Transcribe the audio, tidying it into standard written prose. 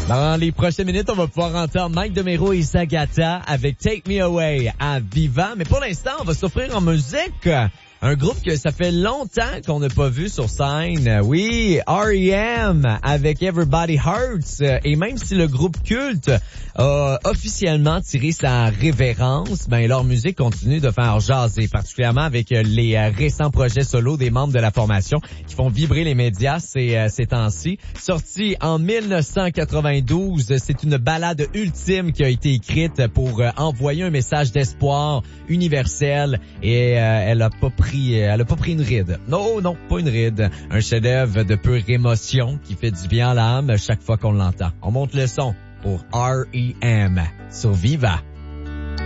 Dans les prochaines minutes, on va pouvoir entendre Mike DeMero et Sagata avec Take Me Away à Viva. Mais pour l'instant, on va s'offrir en musique un groupe que ça fait longtemps qu'on n'a pas vu sur scène. Oui, R.E.M. avec Everybody Hurts. Et même si le groupe culte a officiellement tiré sa révérence, ben leur musique continue de faire jaser, particulièrement avec les récents projets solo des membres de la formation qui font vibrer les médias ces temps-ci. Sorti en 1992, c'est une ballade ultime qui a été écrite pour envoyer un message d'espoir universel et elle a pas pris une ride. Non, pas une ride. Un chef-d'œuvre de pure émotion qui fait du bien à l'âme chaque fois qu'on l'entend. On monte le son pour R.E.M. sur Viva.